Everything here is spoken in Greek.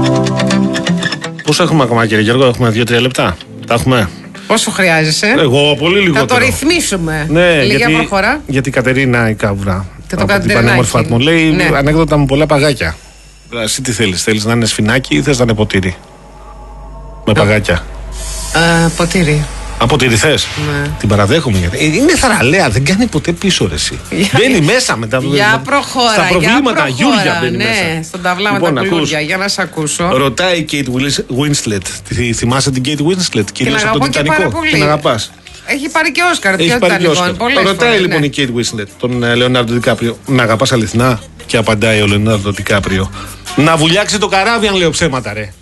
Πόσο έχουμε ακόμα, κύριε Γιώργο, έχουμε 2-3 λεπτά. Τα έχουμε. Πόσο χρειάζεσαι? Εγώ πολύ λιγότερο. Θα το ρυθμίσουμε. Ναι, Λίγα προχωρά. Γιατί η Κατερίνα η Κάβουρα. Και το Κατερινάκι. Μου λέει ανέκδοτα με πολλά παγάκια. Εσύ τι θέλεις, θέλεις να είναι σφινάκι ή θες να είναι ποτήρι? Με παγάκια. Ποτήρι. Ποτήρι θες? Ναι. Την παραδέχομαι γιατί. Είναι θαραλέα, δεν κάνει ποτέ πίσω ρε εσύ. Μπαίνει μέσα μετά. Για προχώρα. Στα προβλήματα, Γιούρια μπαίνει μέσα. Ναι, στον ταυλά με τα Γιούρια, για να σε ακούσω. Ρωτάει η Kate Winslet. Θυμάσαι την Kate Winslet, κυρίως από τον Τιτανικό? Την αγαπάς? Έχει πάρει και Όσκαρ. Έχει πάρει και Όσκαρ. Ρωτάει λοιπόν η Kate Winslet τον Λεωνάρντο Ντικάπριο, με αγαπάς αληθινά? Και απαντάει ο Λεωνάρντο Ντικάπριο, να βουλιάξει το καράβι αν λέω ψέματα ρε.